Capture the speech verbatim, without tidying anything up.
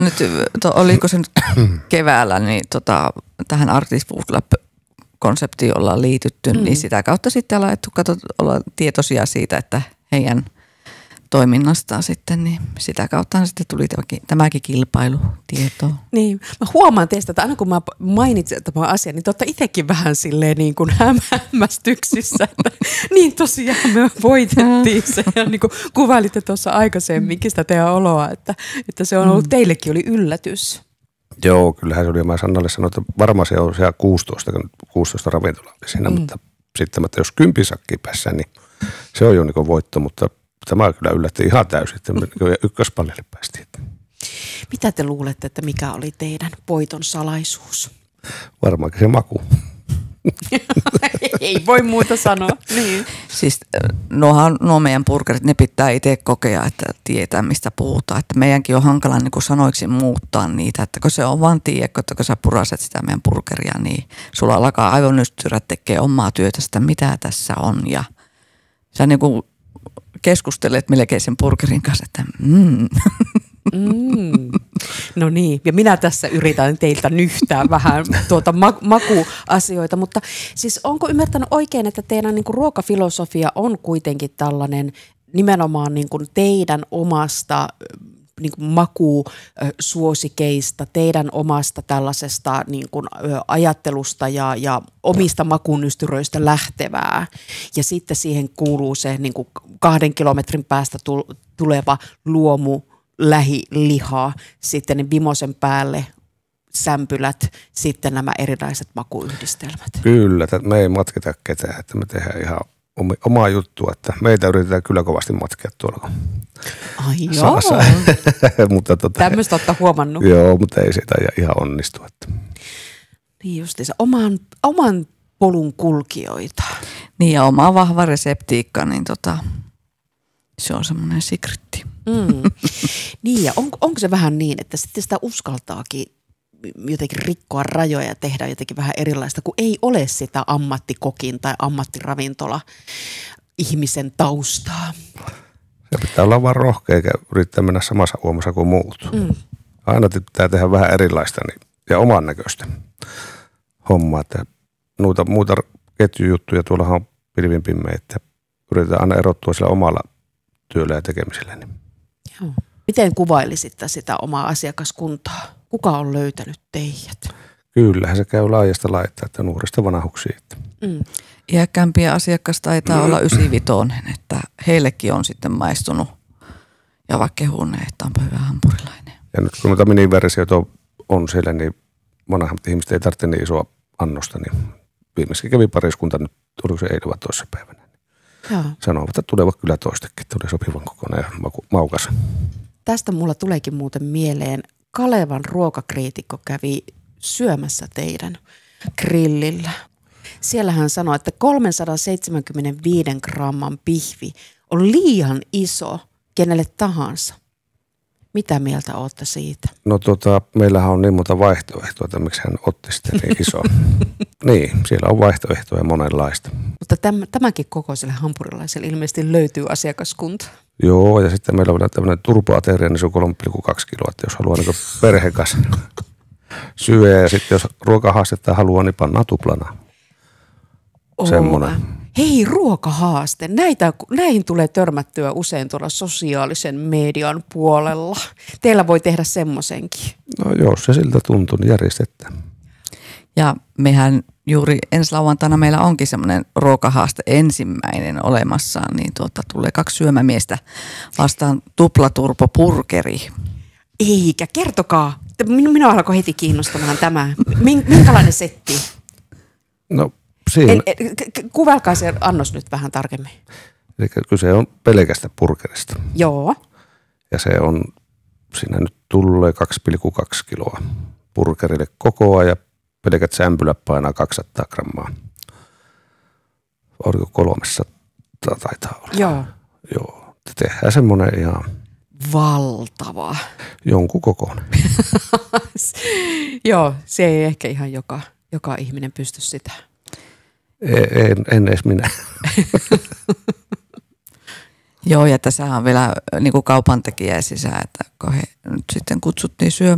nyt to, oliko se nyt keväällä, niin tota, tähän Arctic Food Lab-konseptiin ollaan liitytty, mm. niin sitä kautta sitten ollaan, katsot, ollaan tietoisia siitä, että heidän toiminnastaan sitten, niin sitä kautta sitten tuli tämäkin, tämäkin kilpailutieto. Niin, mä huomaan teistä, että aina kun mä mainitsen tämän asian, niin te olette itsekin vähän silleen niin kuin hämmästyksissä, että niin tosiaan me voitettiin se ja niin kuin kuvailitte tuossa aikaisemminkin sitä teidän oloa, että, että se on ollut teillekin oli yllätys. Joo, kyllähän se oli. Mä Sannalle sanoin, että varmaan se on siellä kuusitoista, kuusitoista ravintolaa siinä, mm. mutta sitten että jos kympisakki päässä, niin se on jo niin kuin voitto, mutta tämä kyllä yllätti ihan täysin, että me ykköspallille päästiin. Mitä te luulette, että mikä oli teidän voiton salaisuus? Varmaankin se maku. Ei voi muuta sanoa. Niin. Siis nuohan, nuo meidän burgerit, ne pitää itse kokea, että tietää mistä puhutaan. Että meidänkin on hankala niin kuin sanoiksi muuttaa niitä, että kun se on vaan tiedä, että kun sä puraset sitä meidän burgeria, niin sulla alkaa aivan nystyrät tekee omaa työtä sitä, mitä tässä on. Ja sä niin kuin keskustelet melkein sen burgerin kanssa, että mm. Mm. No niin, ja minä tässä yritän teiltä nyhtää vähän tuota ma- makuasioita, mutta siis onko ymmärtänyt oikein, että teidän niin kuin ruokafilosofia on kuitenkin tällainen nimenomaan niin kuin teidän omasta niin kuin makusuosikeista, teidän omasta tällaisesta niin kuin ajattelusta ja, ja omista makunystyröistä lähtevää. Ja sitten siihen kuuluu se niin kuin kahden kilometrin päästä tuleva luomu lähiliha, sitten ne vimosen päälle sämpylät, sitten nämä erilaiset makuyhdistelmät. Kyllä, että me ei matkita ketään, että me tehdään ihan omaa juttua, että meitä yritetään kyllä kovasti matkia tuolla. Ai joo. Mutta tota, tämmöistä olette huomannut. Joo, mutta ei siitä ihan onnistu. Että. Niin justiinsa, oman, oman polun kulkijoita. Niin ja oma vahva reseptiikka, niin tota, se on semmoinen sikritti. Mm. Niin ja on, onko se vähän niin, että sitten sitä uskaltaakin jotenkin rikkoa rajoja ja tehdä jotenkin vähän erilaista, kun ei ole sitä ammattikokin tai ammattiravintola ihmisen taustaa. Se pitää olla vaan rohkea eikä yrittää mennä samassa uomassa kuin muut. Mm. Aina pitää tehdä vähän erilaista niin, ja oman näköistä hommaa. Että noita, muita ketjujuttuja tuollahan on pilvin pimeitä. Yritetään aina erottua sillä omalla työllä ja tekemisellä. Niin. Joo. Miten kuvailisit sitä omaa asiakaskuntaa? Kuka on löytänyt teidät? Kyllähän se käy laajasta laittaa, että nuorista vanhuksiin. Mm. Iäkkäämpiä asiakasta taitaa mm. olla yhdeksänkymmentäviisi, että heillekin on sitten maistunut ja vaikka kehuneet, että onpa hyvä hampurilainen. Ja nyt kun noita miniversioita on, on siellä, niin monahan ihmiset ei tarvitse niin isoa annosta, niin viimeiskin kävi pariskunta nyt, oliko se eilen vai toisessa päivänä. Joo. Sanovat, että tulevat kyllä toistekin, että tuli sopivan kokoinen ja maukas. Tästä mulla tuleekin muuten mieleen, Kalevan ruokakriitikko kävi syömässä teidän grillillä. Siellä hän sanoi, että kolmesataaseitsemänkymmentäviisi gramman pihvi on liian iso kenelle tahansa. Mitä mieltä olette siitä? No tota, meillähän on niin monta vaihtoehtoa, että miksi hän otti sitten niin iso. Niin, siellä on vaihtoehtoja monenlaista. Mutta täm, tämäkin kokoiselle hampurilaiselle ilmeisesti löytyy asiakaskunta. Joo, ja sitten meillä on vielä tämmöinen turboateria, niin se on kolme pilkku kaksi kiloa, että jos haluaa niin perhe kanssa syödä ja sitten jos ruokahaastetta haluaa, niin pannaan tuplana. Semmoinen. Hei, ruokahaaste. Näitä, näihin tulee törmättyä usein tuolla sosiaalisen median puolella. Teillä voi tehdä semmoisenkin. No jos se siltä tuntuu, niin järjestetään. Ja mehän juuri ensi lauantaina meillä onkin semmoinen ruokahaaste ensimmäinen olemassa, niin tuota, tulee kaksi syömämiestä vastaan tuplaturbo-burgeri. Eikä, kertokaa. Minua alkoi heti kiinnostamaan tämä. Minkälainen setti? No siinä. En, en, kuvailkaa se annos nyt vähän tarkemmin. Eli kyse on pelkästä burgerista. Joo. Ja se on, siinä nyt tulee kaksi pilkku kaksi kiloa burgerille kokoa ja pelkät sämpylät painaa kaksisataa grammaa. Oliko kolmesataa taitaa olla? Joo. Joo. Tehdään semmoinen ihan valtava. Jonkun kokoinen. Joo, se ei ehkä ihan joka, joka ihminen pysty sitä. En, en edes minä. Joo, ja tässä on vielä niin kuin kaupantekijä sisään, että kun he nyt sitten kutsuttiin syömään